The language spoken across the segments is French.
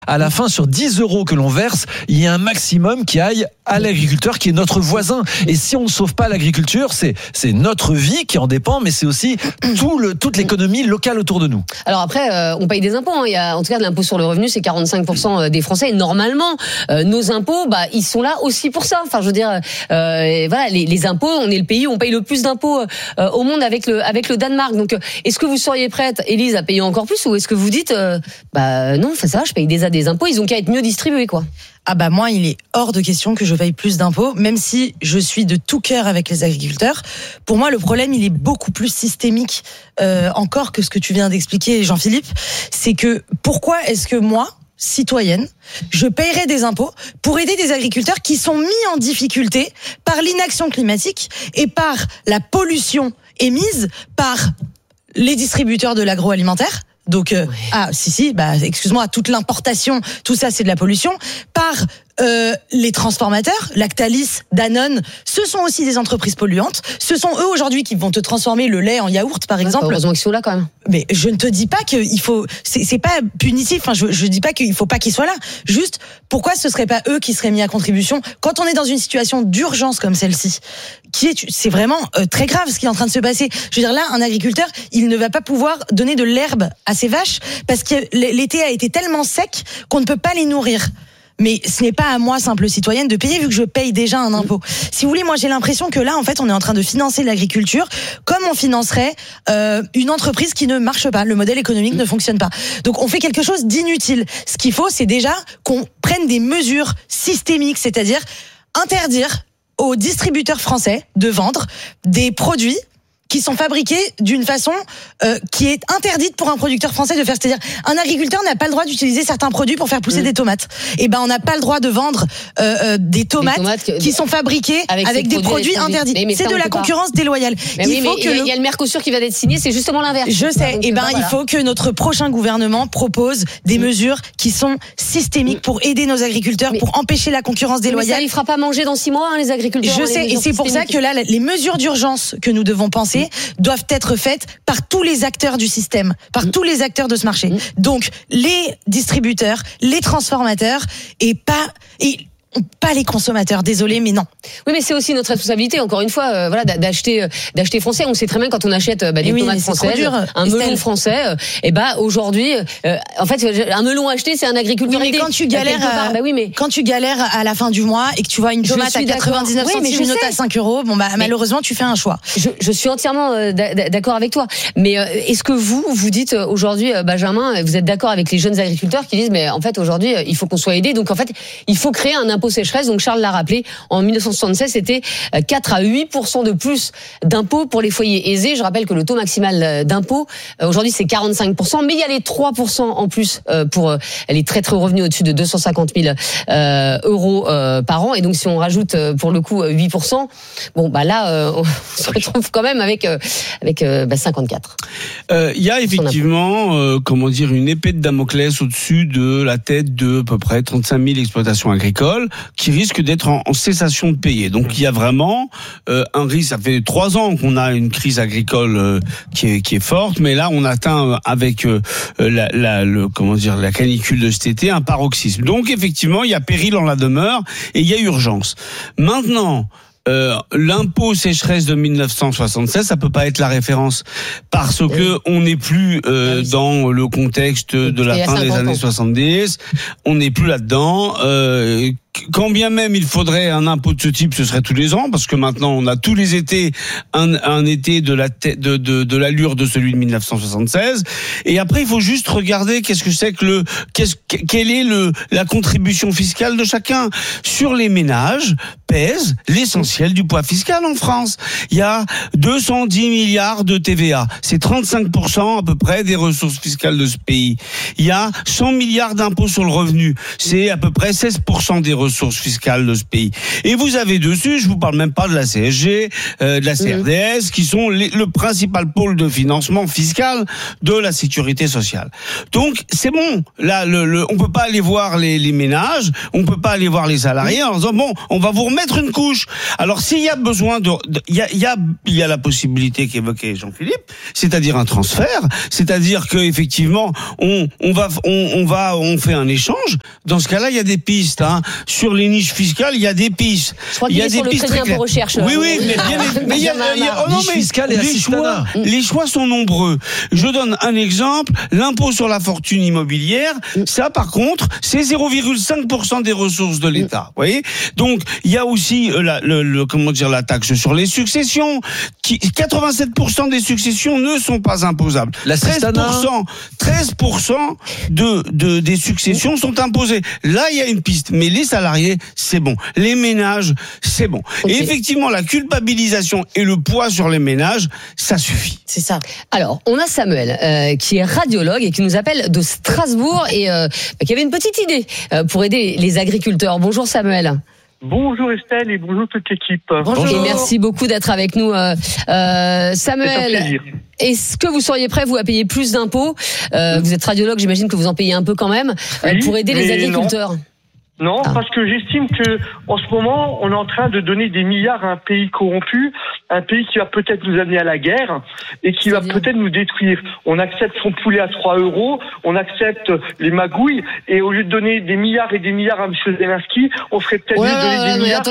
À la fin, sur 10 € que l'on verse, il y a un maximum qui aille à l'agriculteur qui est notre voisin. Et si on ne sauve pas l'agriculture, c'est notre vie qui en dépend, mais c'est aussi toute l'économie locale autour de nous. Alors après, on paye des impôts. Il y a, en tout cas, de l'impôt sur le revenu, c'est 45% des Français. Et normalement, nos impôts, ils sont là aussi pour ça. Enfin, je veux dire, voilà, les impôts, on est le pays où on paye le plus d'impôts au monde avec le Danemark. Donc, est-ce que vous seriez prête, Élise, à payer encore plus, ou est-ce que vous dites, non, ça va, je paye des impôts, ils ont qu'à être mieux distribués, quoi. Moi, il est hors de question que je paye plus d'impôts, même si je suis de tout cœur avec les agriculteurs. Pour moi, le problème, il est beaucoup plus systémique encore que ce que tu viens d'expliquer, Jean-Philippe. C'est que pourquoi est-ce que moi, citoyenne, je paierai des impôts pour aider des agriculteurs qui sont mis en difficulté par l'inaction climatique et par la pollution émise par les distributeurs de l'agroalimentaire? Donc, excuse-moi, toute l'importation, tout ça, c'est de la pollution. Par les transformateurs, Lactalis, Danone, ce sont aussi des entreprises polluantes. Ce sont eux aujourd'hui qui vont te transformer le lait en yaourt, par exemple. Heureusement qu'ils sont là quand même. Mais je ne te dis pas qu'il faut, c'est pas punitif. Enfin, je dis pas qu'il faut pas qu'ils soient là. Juste, pourquoi ce serait pas eux qui seraient mis à contribution quand on est dans une situation d'urgence comme celle-ci, c'est vraiment très grave ce qui est en train de se passer. Je veux dire, là, un agriculteur, il ne va pas pouvoir donner de l'herbe à ses vaches parce que l'été a été tellement sec qu'on ne peut pas les nourrir. Mais ce n'est pas à moi, simple citoyenne, de payer vu que je paye déjà un impôt. Si vous voulez, moi j'ai l'impression que là, en fait, on est en train de financer l'agriculture comme on financerait une entreprise qui ne marche pas. Le modèle économique ne fonctionne pas. Donc on fait quelque chose d'inutile. Ce qu'il faut, c'est déjà qu'on prenne des mesures systémiques, c'est-à-dire interdire aux distributeurs français de vendre des produits qui sont fabriqués d'une façon qui est interdite pour un producteur français de faire. C'est-à-dire, un agriculteur n'a pas le droit d'utiliser certains produits pour faire pousser des tomates. Et on n'a pas le droit de vendre des tomates qui sont fabriquées avec des produits interdits. Mais c'est de la concurrence déloyale. Il y a le Mercosur qui va être signé, c'est justement l'inverse. Je sais. Il faut que notre prochain gouvernement propose des mesures qui sont systémiques pour aider nos agriculteurs, pour empêcher la concurrence déloyale. Mais ça, il fera pas manger dans 6 mois, les agriculteurs. Je sais, et c'est pour ça que là, les mesures d'urgence que nous devons penser doivent être faites par tous les acteurs du système, par tous les acteurs de ce marché. Donc, les distributeurs, les transformateurs, et pas les consommateurs, désolé, mais non. Oui, mais c'est aussi notre responsabilité, encore une fois, d'acheter français. On sait très bien quand on achète des tomates françaises, un melon français, aujourd'hui, en fait, un melon acheté, c'est un agriculteur aidé. Quand tu galères à la fin du mois et que tu vois une tomate à 99 centimes, une autre à 5 €, malheureusement, tu fais un choix. Je suis entièrement d'accord avec toi. Mais est-ce que vous dites aujourd'hui, Benjamin, vous êtes d'accord avec les jeunes agriculteurs qui disent, mais en fait, aujourd'hui, il faut qu'on soit aidé. Donc, en fait, il faut créer un impôt sécheresse. Donc Charles l'a rappelé, en 1976, c'était 4 à 8% de plus d'impôts pour les foyers aisés. Je rappelle que le taux maximal d'impôt, aujourd'hui, c'est 45%, mais il y a les 3% en plus pour les très très hauts revenus au-dessus de 250 000 euros par an. Et donc, si on rajoute pour le coup 8%, là, on se retrouve quand même avec 54. Il y a effectivement, une épée de Damoclès au-dessus de la tête de à peu près 35 000 exploitations agricoles qui risquent d'être en cessation de payer. Donc il y a vraiment un risque. Ça fait 3 ans qu'on a une crise agricole qui est forte, mais là on atteint avec la canicule de cet été un paroxysme. Donc effectivement il y a péril en la demeure et il y a urgence. Maintenant, l'impôt sécheresse de 1976, ça peut pas être la référence parce que on n'est plus dans le contexte de la fin des années 70. On n'est plus là-dedans. Quand bien même il faudrait un impôt de ce type, ce serait tous les ans, parce que maintenant on a tous les étés un été de l'allure de celui de 1976. Et après il faut juste regarder quelle est la contribution fiscale de chacun. Sur les ménages pèse l'essentiel du poids fiscal en France. Il y a 210 milliards de TVA, c'est 35% à peu près des ressources fiscales de ce pays. Il y a 100 milliards d'impôts sur le revenu, c'est à peu près 16% des ressources fiscales de ce pays. Et vous avez dessus, je vous parle même pas de la CSG, de la CRDS, qui sont le principal pôle de financement fiscal de la sécurité sociale. Donc c'est bon. Là, on peut pas aller voir les ménages, on peut pas aller voir les salariés en disant bon, on va vous remettre une couche. Alors s'il y a besoin il y a la possibilité qu'évoquait Jean-Philippe, c'est-à-dire un transfert, c'est-à-dire que effectivement on fait un échange. Dans ce cas-là, il y a des pistes. Sur les niches fiscales, il y a des pistes. Je crois qu'il y a des pistes. Crédit impôt recherche. Oui, mais il y a niche fiscale et assistanat. Les choix sont nombreux. Je donne un exemple. L'impôt sur la fortune immobilière, ça, par contre, c'est 0,5% des ressources de l'État. Vous voyez ? Donc, il y a aussi la taxe sur les successions. 87% des successions ne sont pas imposables. 13% des successions sont imposées. Là, il y a une piste. Mais les salariés, c'est bon. Les ménages, c'est bon. Okay. Et effectivement, la culpabilisation et le poids sur les ménages, ça suffit. C'est ça. Alors, on a Samuel, qui est radiologue et qui nous appelle de Strasbourg et qui avait une petite idée pour aider les agriculteurs. Bonjour Samuel. Bonjour Estelle et bonjour toute l'équipe. Bonjour. Et merci beaucoup d'être avec nous. Samuel, est-ce que vous seriez prêt, vous, à payer plus d'impôts ? Vous êtes radiologue, j'imagine que vous en payez un peu quand même, pour aider les agriculteurs. Non, parce que j'estime que en ce moment, on est en train de donner des milliards à un pays corrompu, un pays qui va peut-être nous amener à la guerre et qui va peut-être nous détruire. On accepte son poulet à 3 €, on accepte les magouilles, et au lieu de donner des milliards et des milliards à M. Zelensky, on ferait peut-être mieux de donner des milliards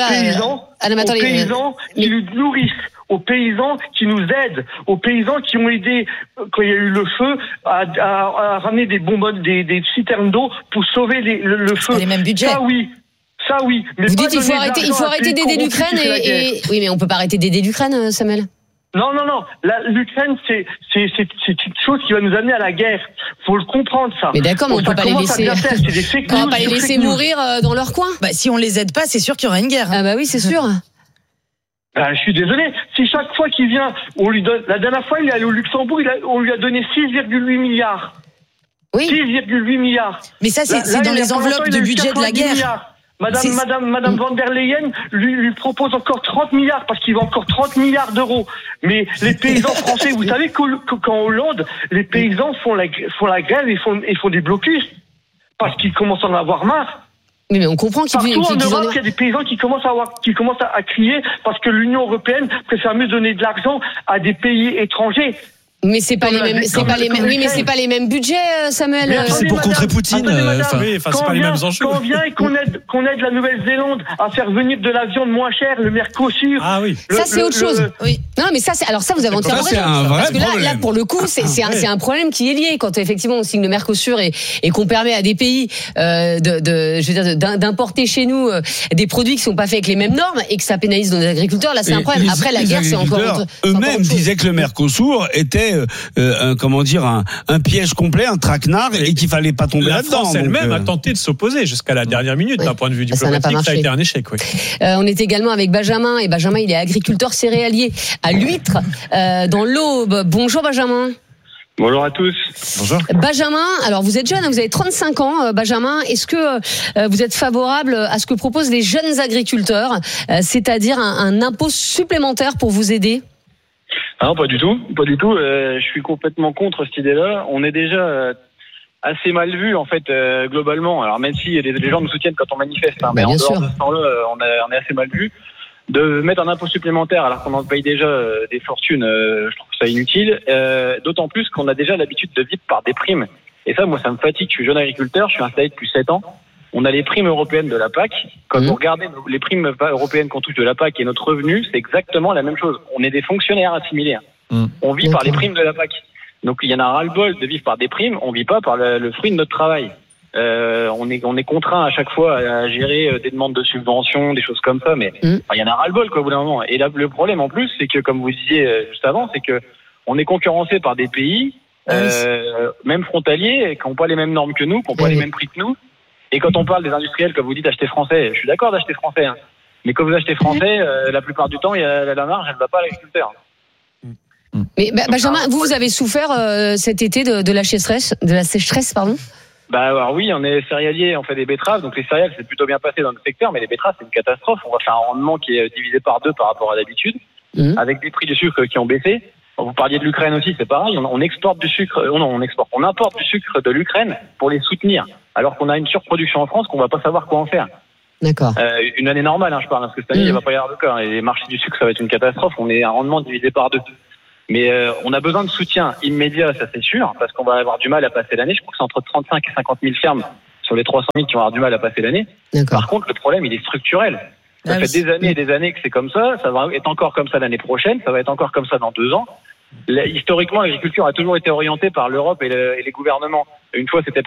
aux paysans qui nous nourrissent, aux paysans qui nous aident, aux paysans qui ont aidé, quand il y a eu le feu, à ramener des bonbonnes, des citernes d'eau pour sauver le feu. Les mêmes budgets. Ça oui. Mais vous dites qu'il faut arrêter d'aider l'Ukraine et oui, mais on peut pas arrêter d'aider l'Ukraine, Samuel. Non. L'Ukraine, c'est une chose qui va nous amener à la guerre. Faut le comprendre, ça. Mais d'accord, mais on peut pas les laisser. On va pas les laisser mourir dans leur coin. Si on les aide pas, c'est sûr qu'il y aura une guerre. Ah bah oui, c'est sûr. Je suis désolé. Si chaque fois qu'il vient, on lui donne. La dernière fois, il est allé au Luxembourg, on lui a donné 6,8 milliards. Oui. 6,8 milliards. Mais ça, c'est dans les enveloppes de budget de la guerre. Madame von der Leyen lui propose encore 30 milliards parce qu'il veut encore 30 milliards d'euros. Mais les paysans français, vous savez qu'en Hollande, les paysans font la grève et font des blocus parce qu'ils commencent à en avoir marre. Mais on comprend qu'ils Partout en Europe, il y a des paysans qui commencent à crier parce que l'Union européenne préfère mieux donner de l'argent à des pays étrangers. Mais c'est pas les mêmes budgets, Samuel. Mais attendez, c'est pour contrer Poutine. C'est pas les mêmes enjeux. Quand on vient et qu'on aide la Nouvelle-Zélande à faire venir de la viande moins chère, le Mercosur. Ah oui. Ça c'est autre chose. Oui. Non, mais ça vous avez entièrement raison. Parce que là pour le coup, c'est un problème qui est lié quand effectivement on signe le Mercosur et qu'on permet à des pays d'importer chez nous des produits qui sont pas faits avec les mêmes normes et que ça pénalise nos agriculteurs. Là c'est un problème. Après la guerre, c'est encore autre. Eux-mêmes disaient que le Mercosur était un piège complet, un traquenard, et qu'il fallait pas tomber là-dedans. La France elle-même a tenté de s'opposer jusqu'à la dernière minute. D'un point de vue diplomatique, ça a été un échec. Oui. On est également avec Benjamin, et Benjamin, il est agriculteur céréalier à l'Huître, dans l'Aube. Bonjour Benjamin. Bonjour à tous. Bonjour. Benjamin, alors vous êtes jeune, vous avez 35 ans, Benjamin. Est-ce que vous êtes favorable à ce que proposent les jeunes agriculteurs, c'est-à-dire un impôt supplémentaire pour vous aider ? Non, pas du tout. Je suis complètement contre cette idée-là. On est déjà assez mal vu en fait globalement. Alors même si les gens nous soutiennent quand on manifeste, mais en dehors de ce temps-là, on est assez mal vu. De mettre un impôt supplémentaire alors qu'on en paye déjà des fortunes, je trouve ça inutile. D'autant plus qu'on a déjà l'habitude de vivre par des primes. Et ça, moi, ça me fatigue. Je suis jeune agriculteur, je suis installé depuis 7 ans. On a les primes européennes de la PAC. Quand vous regardez les primes européennes qu'on touche de la PAC et notre revenu, c'est exactement la même chose. On est des fonctionnaires assimilés. On vit par les primes de la PAC. Donc il y en a ras-le-bol de vivre par des primes. On vit pas par le fruit de notre travail. On est contraint à chaque fois à gérer des demandes de subventions, des choses comme ça. Mais il y en a ras-le-bol quoi au bout d'un moment. Et là, le problème en plus, c'est que comme vous disiez juste avant, c'est que on est concurrencé par des pays, même frontaliers, qui n'ont pas les mêmes normes que nous, qui n'ont pas les mêmes prix que nous. Et quand on parle des industriels, comme vous dites, acheter français, je suis d'accord d'acheter français. Mais quand vous achetez français, la plupart du temps, la marge, elle ne va pas à l'agriculteur. Mais Benjamin, vous avez souffert cet été de la sécheresse, pardon ? Alors oui, on est céréalier, on fait des betteraves, donc les céréales c'est plutôt bien passé dans le secteur, mais les betteraves c'est une catastrophe. On va faire un rendement qui est divisé par 2 par rapport à d'habitude, avec des prix du sucre qui ont baissé. Vous parliez de l'Ukraine aussi, c'est pareil. On exporte du sucre, on importe du sucre de l'Ukraine pour les soutenir, alors qu'on a une surproduction en France qu'on va pas savoir quoi en faire. D'accord. Une année normale, je parle, parce que cette année il va pas y avoir de cas. Et les marchés du sucre ça va être une catastrophe. On est un rendement divisé par 2. Mais on a besoin de soutien immédiat, ça c'est sûr, parce qu'on va avoir du mal à passer l'année. Je crois que c'est entre 35 et 50 000 fermes sur les 300 000 qui vont avoir du mal à passer l'année. D'accord. Par contre, le problème il est structurel. Ça fait des années et des années que c'est comme ça. Ça va être encore comme ça l'année prochaine. Ça va être encore comme ça dans 2 ans. Historiquement, l'agriculture a toujours été orientée par l'Europe et les gouvernements. Une fois, c'était